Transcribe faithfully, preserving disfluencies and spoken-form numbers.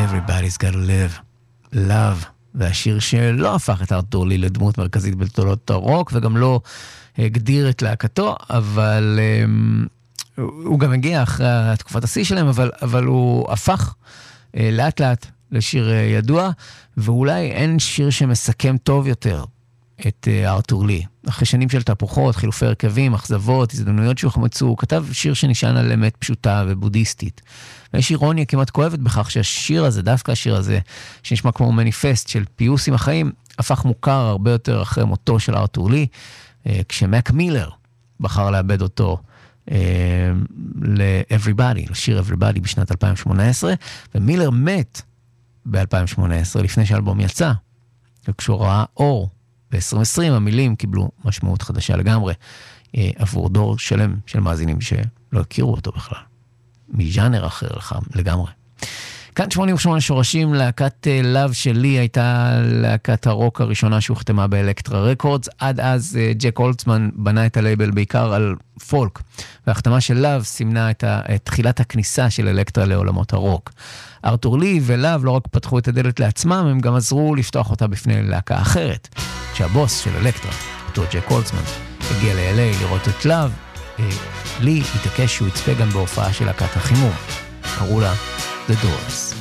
Everybody's Gotta Live, Love, והשיר שלא הפך את ארתור לי לדמות מרכזית בתולדות הרוק, וגם לא הגדיר את להקתו, אבל um, הוא גם הגיע אחרי תקופת השיא שלהם, אבל, אבל הוא הפך uh, לאט לאט לשיר uh, ידוע, ואולי אין שיר שמסכם טוב יותר את uh, ארתור לי. אחרי שנים של תפוחות, חילופי הרכבים, אכזבות, הזדמנויות שהוחמצו, הוא כתב שיר שנשען על אמת פשוטה ובודהיסטית. ויש אירוניה כמעט כואבת בכך שהשיר הזה, דווקא השיר הזה, שנשמע כמו מניפסט של פיוס עם החיים, הפך מוכר הרבה יותר אחרי מותו של ארתור לי, כשמק מילר בחר לאבד אותו ל-Everybody, לשיר Everybody בשנת אלפיים שמונה עשרה, ומילר מת ב-אלפיים שמונה עשרה, לפני שהאלבום יצא, וכשהוא ראה אור ב-עשרים עשרים, המילים קיבלו משמעות חדשה לגמרי, עבור דור שלם של מאזינים שלא הכירו אותו בכלל. מז'אנר אחר לגמרי. כאן שמונים ושמונה שורשים, להקת לב שלי הייתה להקת הרוק הראשונה שהוחתמה באלקטרה רקורדס. עד אז ג'ק הולצמן בנה את הלייבל בעיקר על פולק, וההחתמה של לב סימנה את, ה- את תחילת הכניסה של אלקטרה לעולמות הרוק. ארתור לי ולב לא רק פתחו את הדלת לעצמם, הם גם עזרו לפתוח אותה בפני להקה אחרת. כשהבוס של אלקטרה, אותו ג'ק הולצמן, הגיע ל-אל איי לראות את לב, לי התעקש שהוא יצפה גם בהופעה של להקת החימום. קראו לה The Doors.